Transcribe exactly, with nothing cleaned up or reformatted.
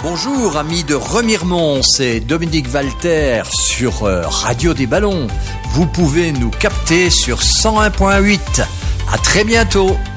Bonjour amis de Remiremont, c'est Dominique Walter sur Radio des Ballons. Vous pouvez nous capter sur cent un point huit. À très bientôt.